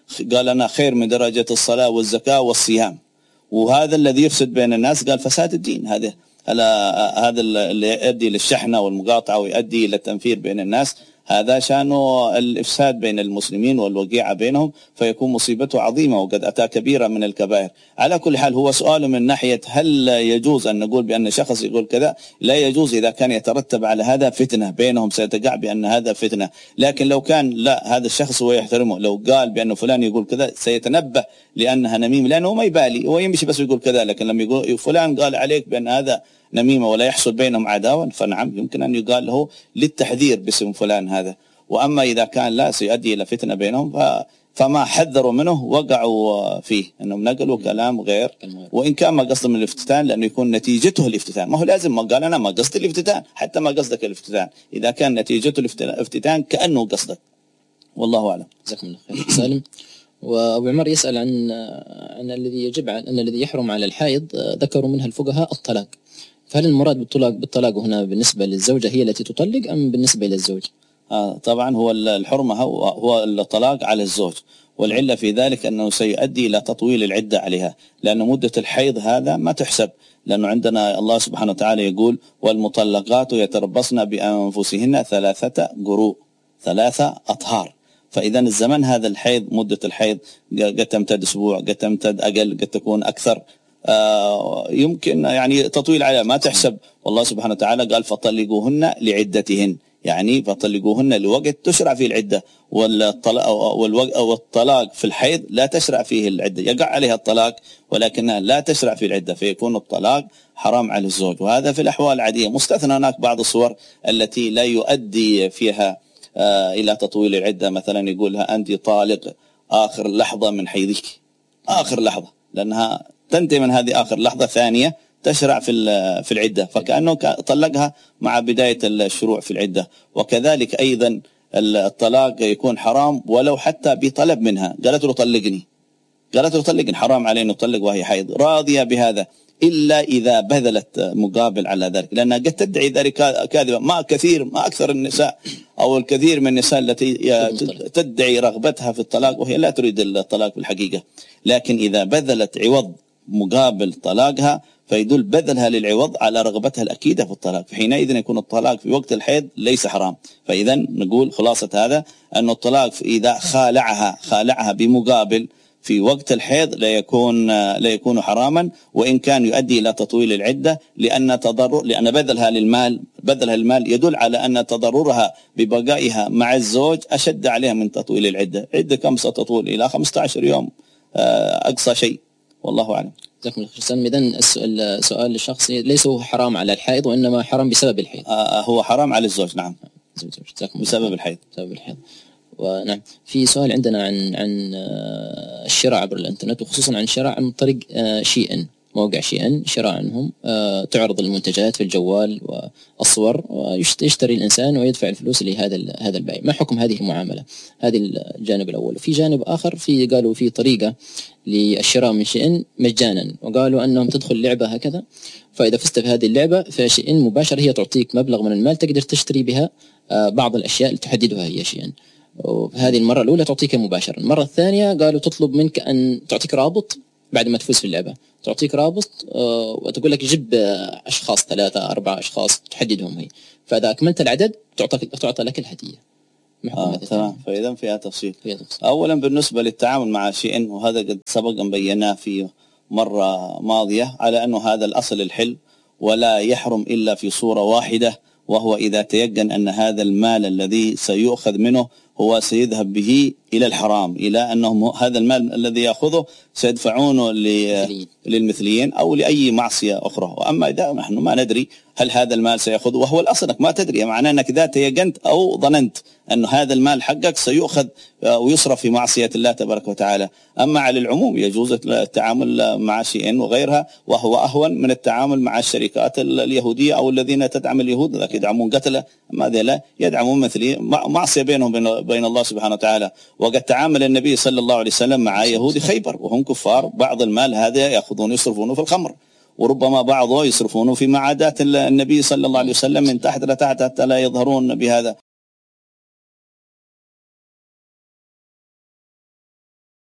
Speaker 2: قال أنا خير من درجة الصلاة والزكاة والصيام، وهذا الذي يفسد بين الناس قال فساد الدين. هذا اللي يؤدي للشحنة والمقاطعة ويؤدي إلى التنفير بين الناس، هذا شأنه الإفساد بين المسلمين والوقيعة بينهم، فيكون مصيبته عظيمة وقد أتى كبيرة من الكبائر. على كل حال هو سؤال من ناحية هل يجوز أن نقول بأن شخص يقول كذا؟ لا يجوز إذا كان يترتب على هذا فتنة بينهم سيتقع بأن هذا فتنة. لكن لو كان لا، هذا الشخص هو يحترمه، لو قال بأنه فلان يقول كذا سيتنبه لأنها نميمة، لأنه ما يبالي، هو يمشي بس يقول كذا. لكن لما يقول فلان قال عليك بأن هذا نميمة ولا يحصل بينهم عداوة، فنعم يمكن أن يقال له للتحذير باسم فلان هذا. وأما إذا كان لا سيؤدي إلى فتنة بينهم فما حذروا منه وقعوا فيه، أنهم نقلوا كلام غير، وإن كان ما قصد من الافتتان، لأنه يكون نتيجته الافتتان. ما هو لازم ما قال أنا ما قصد الافتتان، حتى ما قصدك الافتتان، إذا كان نتيجته الافتتان كأنه قصدك. والله أعلم.
Speaker 1: جزاكم الله خير. سالم. وأبو عمر يسأل عن الذي يجب أن الذي يحرم على الحائض، ذكروا منها الفقهاء الطلاق، فهل المراد بالطلاق هنا بالنسبة للزوجة هي التي تطلق أم بالنسبة إلى الزوج؟
Speaker 2: طبعا هو الحرمة هو الطلاق على الزوج، والعلة في ذلك أنه سيؤدي إلى تطويل العدة عليها، لأن مدة الحيض هذا ما تحسب، لأنه عندنا الله سبحانه وتعالى يقول والمطلقات يتربصن بأنفسهن 3 قروء، 3 أطهار. فإذا الزمن هذا الحيض، مدة الحيض قد تمتد أسبوع، قد تمتد أقل، قد تكون أكثر، يمكن يعني تطويل عليها ما تحسب. والله سبحانه وتعالى قال فطلقوهن لعدتهن، يعني فطلقوهن لوقت تشرع فيه العدة، والطلاق في الحيض لا تشرع فيه العدة، يقع عليها الطلاق ولكنها لا تشرع فيه العدة، فيكون الطلاق حرام على الزوج. وهذا في الأحوال العادية، مستثنى هناك بعض الصور التي لا يؤدي فيها إلى تطويل العدة، مثلا يقولها أنت طالق آخر لحظة من حيضك، آخر لحظة، لأنها تنتهي من هذه آخر لحظة ثانية تشرع في العدة، فكأنه طلقها مع بداية الشروع في العدة. وكذلك أيضا الطلاق يكون حرام ولو حتى بطلب منها، قالت له طلقني، حرام عليه أن يطلق وهي حيض، راضية بهذا، إلا إذا بذلت مقابل على ذلك، لأنها قد تدعي ذلك كاذبة. ما أكثر النساء أو الكثير من النساء التي تدعي رغبتها في الطلاق وهي لا تريد الطلاق في الحقيقة، لكن إذا بذلت عوض مقابل طلاقها فيدل بذلها للعوض على رغبتها الأكيدة في الطلاق، فحينئذ يكون الطلاق في وقت الحيض ليس حرام. فإذا نقول خلاصة هذا أن الطلاق إذا خالعها بمقابل في وقت الحيض لا يكون حراما، وإن كان يؤدي إلى تطويل العدة، لأن بذلها للمال يدل على أن تضررها ببقائها مع الزوج أشد عليها من تطويل العدة. عدة كم ستطول؟ إلى 15 يوم أقصى شيء، والله أعلم.
Speaker 1: جزاكم الله خير. إذن السؤال الشخصي ليس هو حرام على الحيض، وإنما حرام بسبب الحيض.
Speaker 2: هو حرام على الزوج، نعم، بسبب الحيض.
Speaker 1: ونعم، في سؤال عندنا عن الشراء عبر الانترنت، وخصوصا عن الشراء عن طريق شيئن، موقع شيئن، شراء عنهم، تعرض المنتجات في الجوال والصور، ويشتري الإنسان ويدفع الفلوس لهذا البائع. ما حكم هذه المعاملة؟ هذه الجانب الأول. وفي جانب آخر، قالوا في طريقة للشراء من شيئن مجانا، وقالوا أنهم تدخل لعبة هكذا، فإذا فزت في هذه اللعبة فشيئن مباشرة هي تعطيك مبلغ من المال تقدر تشتري بها بعض الأشياء اللي تحددها هي شيئن. وهذه المرة الأولى تعطيك مباشرة. المرة الثانية قالوا تطلب منك أن تعطيك رابط بعد ما تفوز في اللعبة، تعطيك رابط وتقول لك جيب أشخاص 3 4 أشخاص تحددهم هي، فإذا أكملت العدد تعطى لك الهدية.
Speaker 2: تمام. فإذا فيها تفصيل. أولا بالنسبة للتعامل مع شيئين، وهذا قد سبق أن بيناه في مرة ماضية، على أنه هذا الأصل الحل، ولا يحرم إلا في صورة واحدة، وهو إذا تيقن أن هذا المال الذي سيؤخذ منه هو سيذهب به إلى الحرام، إلى أنه هذا المال الذي يأخذه سيدفعونه للمثليين أو لأي معصية أخرى. وأما إذا نحن ما ندري هل هذا المال سيأخذه، وهو الأصل أنك ما تدري، معناه أنك إذا تيقنت أو ظننت أن هذا المال حقك سيؤخذ ويصرف في معصية الله تبارك وتعالى. أما على العموم يجوز التعامل مع شيئين وغيرها، وهو أهون من التعامل مع الشركات اليهودية أو الذين تدعم اليهود، ذاك يدعمون قتلة، ماذا لا يدعمون مثلي معصية بينهم بين الله سبحانه وتعالى. وقد تعامل النبي صلى الله عليه وسلم مع يهود خيبر وهم كفار، بعض المال هذا يأخذون يصرفونه في الخمر، وربما بعضه يصرفونه في معادات النبي صلى الله عليه وسلم من تحت لتحت حتى لا يظهرون بهذا.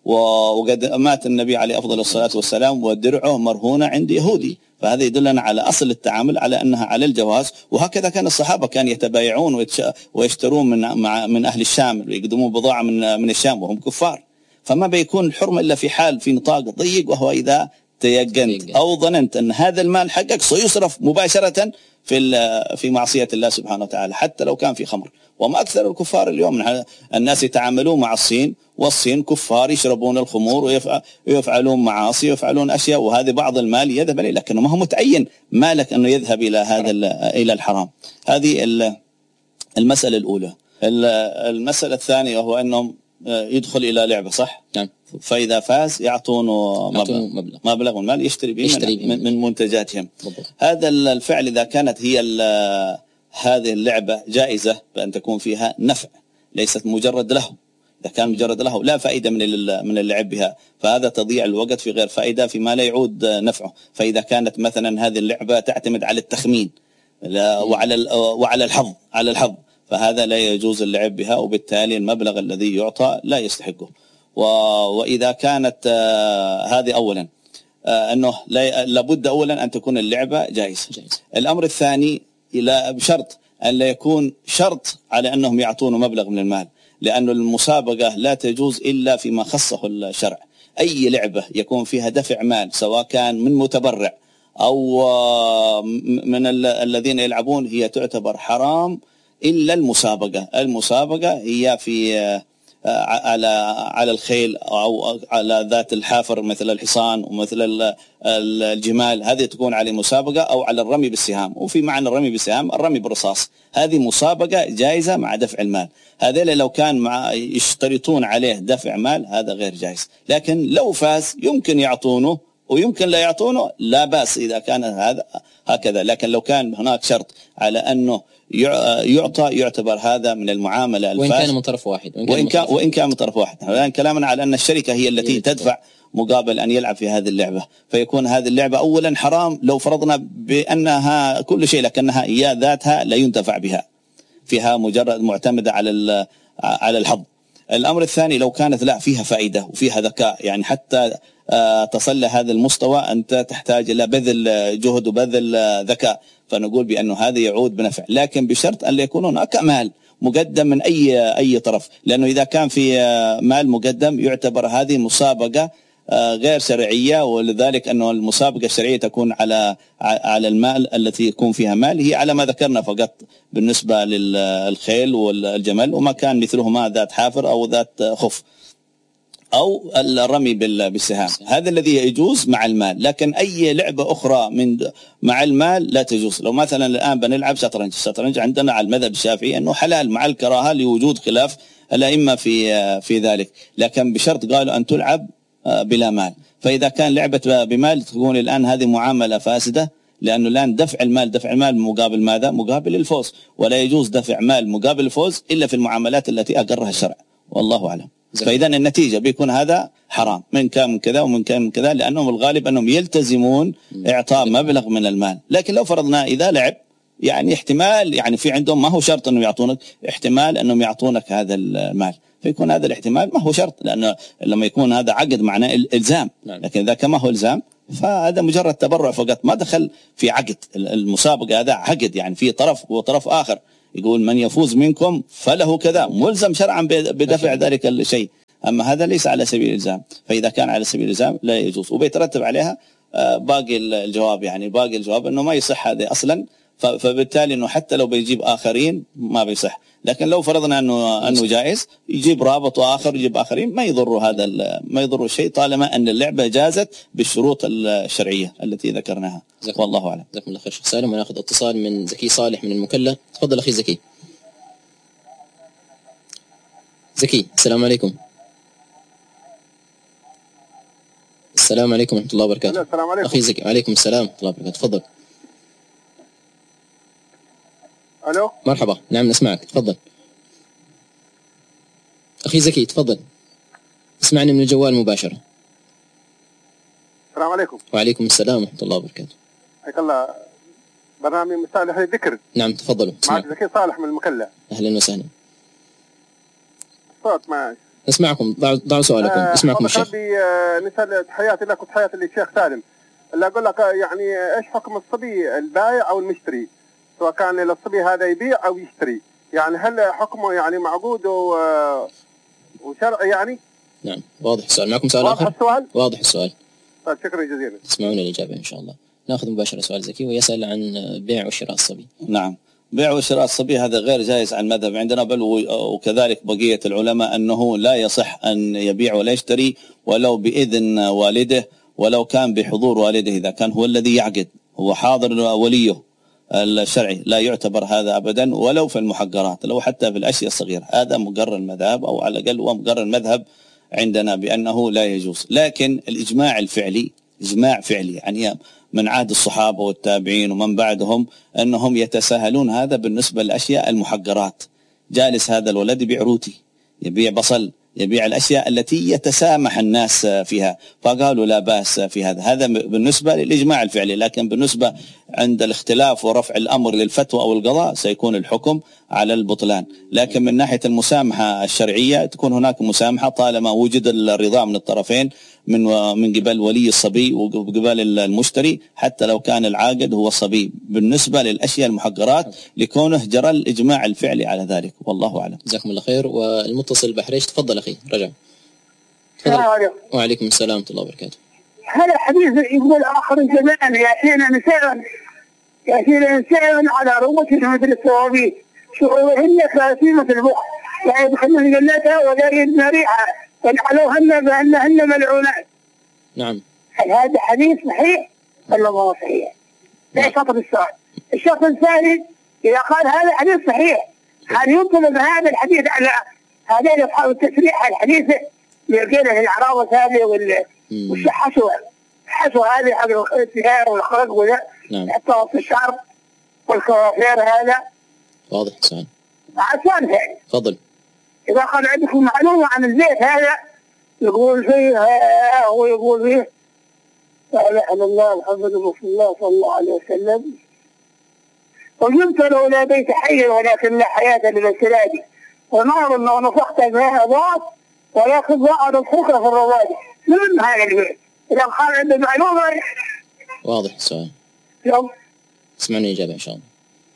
Speaker 2: وقد مات النبي عليه أفضل الصلاة والسلام ودرعه مرهونة عند يهودي، فهذا يدلنا على أصل التعامل على أنها على الجواز. وهكذا كان الصحابة كان يتبايعون ويشترون من أهل الشام ويقدمون بضاعة من الشام وهم كفار، فما بيكون الحرمة إلا في حال في نطاق ضيق، وهو إذا تيقنت أو ظننت أن هذا المال حقك سيصرف مباشرة في معصية الله سبحانه وتعالى حتى لو كان في خمر. وما أكثر الكفار اليوم، الناس يتعاملون مع الصين، والصين كفار يشربون الخمور ويفعلون معاصي ويفعلون أشياء، وهذه بعض المال يذهب إليه، لكنه ما هو متعين مالك أنه يذهب إلى هذا إلى الحرام. هذه المسألة الأولى. المسألة الثانية وهو أنهم يدخل إلى لعبة، صح؟
Speaker 1: نعم.
Speaker 2: فإذا فاز يعطونه مبلغ من المال يشتري به من منتجاتهم. هذا الفعل إذا كانت هي هذه اللعبة جائزة بأن تكون فيها نفع، ليست مجرد له. إذا كان مجرد له لا فائدة من اللعب بها، فهذا تضيع الوقت في غير فائدة فيما لا يعود نفعه. فإذا كانت مثلا هذه اللعبة تعتمد على التخمين وعلى الحظ، فهذا لا يجوز اللعب بها، وبالتالي المبلغ الذي يعطى لا يستحقه. وإذا كانت هذه أولا أنه لابد أولا أن تكون اللعبة جائزة. الأمر الثاني بشرط أن لا يكون شرط على أنهم يعطون مبلغ من المال، لأن المسابقة لا تجوز إلا فيما خصه الشرع. أي لعبة يكون فيها دفع مال سواء كان من متبرع أو من الذين يلعبون هي تعتبر حرام إلا المسابقة هي في على الخيل أو على ذات الحافر مثل الحصان ومثل الجمال، هذه تكون على مسابقة، أو على الرمي بالسهام. وفي معنى الرمي بالسهام الرمي بالرصاص، هذه مسابقة جائزة مع دفع المال. هذول لو كان يشترطون عليه دفع مال هذا غير جائز، لكن لو فاز يمكن يعطونه ويمكن لا يعطونه، لا بأس إذا كان هذا هكذا. لكن لو كان هناك شرط على أنه يعطى يعتبر هذا من المعاملة الفاسدة،
Speaker 1: وإن كان من طرف واحد
Speaker 2: وإن كان من طرف واحد. الآن كلامنا على أن الشركة هي التي تدفع مقابل أن يلعب في هذه اللعبة، فيكون هذه اللعبة أولا حرام لو فرضنا بأنها كل شيء، لكنها هي ذاتها لا ينتفع بها، فيها مجرد معتمدة على الحظ. الأمر الثاني لو كانت لا فيها فائدة وفيها ذكاء، يعني حتى تصل لهذا المستوى أنت تحتاج إلى بذل جهد وبذل ذكاء، فنقول بأنه هذا يعود بنفع، لكن بشرط أن لا يكون هناك مال مقدم من أي طرف، لأنه إذا كان في مال مقدم يعتبر هذه مسابقة غير شرعية. ولذلك أنه المسابقة الشرعية تكون على المال التي يكون فيها مال، هي على ما ذكرنا فقط بالنسبة للخيل والجمل، وما كان مثلهما ذات حافر أو ذات خف أو الرمي بالسهام، هذا الذي يجوز مع المال. لكن أي لعبة أخرى مع المال لا تجوز. لو مثلا الآن بنلعب شطرنج عندنا على المذهب الشافعي أنه حلال مع الكراهة لوجود خلاف الأئمة في ذلك، لكن بشرط قالوا أن تلعب بلا مال. فإذا كان لعبة بمال تكون الآن هذه معاملة فاسدة، لأنه الآن دفع المال مقابل ماذا؟ مقابل الفوز، ولا يجوز دفع مال مقابل الفوز إلا في المعاملات التي أقرها الشرع، والله أعلم. فإذا النتيجة بيكون هذا حرام من كان من كذا ومن كان من كذا، لأنهم الغالب أنهم يلتزمون إعطاء مبلغ من المال. لكن لو فرضنا إذا لعب يعني احتمال، يعني في عندهم ما هو شرط أنهم يعطونك، احتمال أنهم يعطونك هذا المال، فيكون هذا الاحتمال ما هو شرط، لأنه لما يكون هذا عقد معناه الإلزام. لكن إذا كما هو إلزام فهذا مجرد تبرع فقط، ما دخل في عقد. المسابقة هذا عقد، يعني في طرف وطرف آخر يقول من يفوز منكم فله كذا، ملزم شرعا بدفع ذلك الشيء. أما هذا ليس على سبيل الإلزام، فإذا كان على سبيل الإلزام لا يجوز، وبيترتب عليها باقي الجواب، يعني باقي الجواب أنه ما يصح هذا أصلا، فبالتالي أنه حتى لو بيجيب آخرين ما بيصح. لكن لو فرضنا أنه جائز يجيب رابط آخر يجيب آخرين ما يضر هذا، ما يضر الشيء طالما أن اللعبة جازت بالشروط الشرعية التي ذكرناها، والله أعلم.
Speaker 1: جزاكم الله خير شيخ سالم. ونأخذ اتصال من زكي صالح من المكلا. تفضل أخي زكي. السلام عليكم. السلام عليكم ورحمة الله وبركاته.
Speaker 3: السلام عليكم.
Speaker 1: أخي زكي. عليكم السلام ورحمة الله وبركاته. تفضل.
Speaker 3: ألو.
Speaker 1: مرحبا. نعم نسمعك. تفضل أخي زكي، تفضل اسمعني من الجوال مباشرة.
Speaker 3: السلام عليكم.
Speaker 1: وعليكم السلام ورحمة الله وبركاته.
Speaker 3: حياك الله. برنامج مساء أهل الذكر.
Speaker 1: نعم تفضلوا.
Speaker 3: معك زكي صالح من المكلا.
Speaker 1: أهلا وسهلا.
Speaker 3: صوت معك.
Speaker 1: اسمعكم، ضعوا سؤالكم. اسمعكم الشيخ.
Speaker 6: نسأل تحياتي لك وتحياتي للشيخ سالم. اللي أقول لك يعني إيش حكم الصبي البائع أو المشتري، سواء كان الصبي هذا يبيع أو يشتري، يعني هل حكمه يعني معقود وشرع يعني؟
Speaker 1: نعم واضح السؤال. معكم سؤال
Speaker 6: واضح
Speaker 1: آخر؟
Speaker 6: السؤال؟
Speaker 1: واضح السؤال.
Speaker 6: طيب شكرا جزيلا.
Speaker 1: تسمعون الإجابة إن شاء الله. نأخذ مباشرة سؤال زكي ويسأل عن بيع وشراء الصبي.
Speaker 2: نعم، بيع وشراء الصبي هذا غير جائز عن المذهب عندنا، بل وكذلك بقية العلماء أنه لا يصح أن يبيع ولا يشتري ولو بإذن والده، ولو كان بحضور والده. إذا كان هو الذي يعقد، هو حاضر وليه الشرعي، لا يعتبر هذا أبدا ولو في المحقرات، لو حتى في الأشياء الصغيرة. هذا مقرر المذهب، أو على الأقل هو مقرر المذهب عندنا بأنه لا يجوز. لكن الإجماع الفعلي، إجماع فعلي يعني من عهد الصحابة والتابعين ومن بعدهم، أنهم يتساهلون هذا بالنسبة للأشياء المحقرات. جالس هذا الولد يبيع روتي، يبيع بصل، يبيع الأشياء التي يتسامح الناس فيها، فقالوا لا بأس في هذا. هذا بالنسبة للإجماع الفعلي. لكن بالنسبة عند الاختلاف ورفع الأمر للفتوى أو القضاء سيكون الحكم على البطلان. لكن من ناحية المسامحة الشرعية تكون هناك مسامحة طالما وجد الرضا من الطرفين، من قبل ولي الصبي وقبل المشتري، حتى لو كان العاقد هو الصبي، بالنسبة للأشياء المحقرات لكونه جرى الإجماع الفعلي على ذلك. والله أعلم.
Speaker 1: جزاكم الله خير. والمتصل بحريش، تفضل أخي رجع.
Speaker 3: السلام عليكم.
Speaker 1: وعليكم السلام ورحمة الله وبركاته.
Speaker 3: هذا حديث يقول آخر الزمان يأتينا نساء على رؤوسهم مثل الثوابيت شعورهن كاسمة البخت لا يدخلن الجنة ولا يجدن ريحها فنحلوهن بأنهن ملعونات.
Speaker 1: نعم.
Speaker 3: هل هذا حديث صحيح ولا ما هو صحيح؟ لا شطر السؤال. الشرط الثاني، إذا قال هذا حديث صحيح، هل يطلب هذا الحديث على هذين أصحاب التسريح الحديثة يلقينا الأعراض هذه والحشوة هذه حق الثياب والخرق وذا، حتى وسط الشعر والكوافير هذا.
Speaker 1: واضح السؤال.
Speaker 3: عشان ثاني.
Speaker 1: تفضل.
Speaker 3: إذا كان عندكم معلومة عن الزيت هذا يقول فيه هو يقول فيه لا إله إلا الله محمد رسول الله صلى الله عليه وسلم، وجبت له إلى بيت حي ولكن لا حياة للسلاج، ونار لو نفخت بها ضاعت ولكن ضاعت الحكرة في الرواج. من هذا البيت؟ إذا قال عنده معلومة.
Speaker 1: واضح السؤال.
Speaker 3: يوم.
Speaker 1: اسمعنا الإجابة إن شاء الله.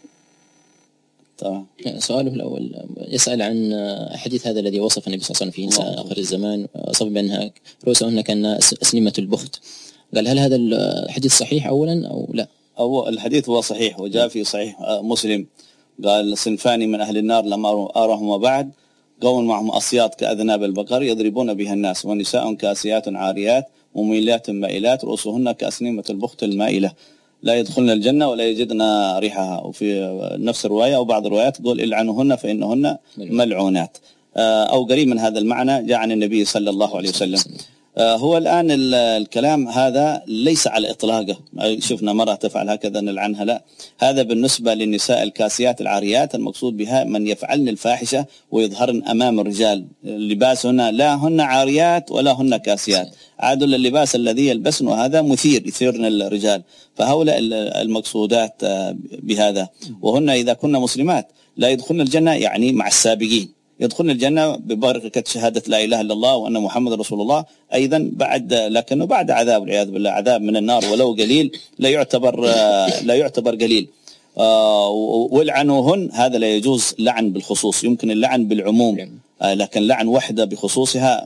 Speaker 2: طبعا.
Speaker 1: سؤاله الأول يسأل عن حديث هذا الذي وصف النبي صلى الله عليه وسلم فيه نساء آخر الزمان، وصف بأنها رؤوسهن كان أسنمة البخت. قال هل هذا الحديث صحيح أولا أو لا؟
Speaker 2: أو الحديث هو صحيح، وجاء في صحيح مسلم، قال صنفان من أهل النار لما أراهم بعد، قوم معهم أصياد كأذناب البقر يضربون بها الناس، ونساء كاسيات عاريات مميلات مائلات رؤوسهن كأسنمة البخت المائلة لا يدخلن الجنة ولا يجدن ريحها. وفي نفس الرواية أو بعض الروايات تقول إلعنهن فإنهن ملعونات، أو قريب من هذا المعنى جاء عن النبي صلى الله عليه وسلم. هو الآن الكلام هذا ليس على إطلاقه، شفنا مرة تفعل هكذا نلعنها، لا، هذا بالنسبة للنساء الكاسيات العاريات المقصود بها من يفعلن الفاحشة ويظهرن أمام الرجال، لباسهن لا هن عاريات ولا هن كاسيات، عاد اللباس الذي يلبسن وهذا مثير يثيرن الرجال، فهؤلاء المقصودات بهذا. وهن إذا كنا مسلمات لا يدخلن الجنة، يعني مع السابقين يدخلن الجنة ببركة شهادة لا إله إلا الله وأن محمد رسول الله، أيضا بعد، لكنه بعد عذاب والعياذ بالله، عذاب من النار ولو قليل لا يعتبر قليل. والعنوهن هذا لا يجوز لعن بالخصوص، يمكن اللعن بالعموم، لكن لعن وحدة بخصوصها